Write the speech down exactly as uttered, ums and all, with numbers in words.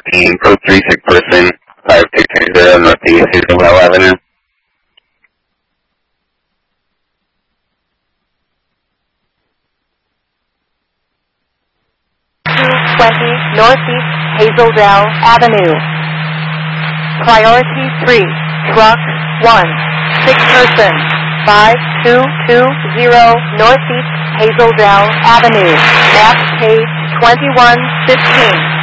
fifteen, code three six person, five six zero Northeast Hazelville Avenue. two twenty Northeast Hazeldale Avenue. Priority three, truck one, six person, five two two zero Northeast Hazeldale Avenue. Map page twenty-one fifteen.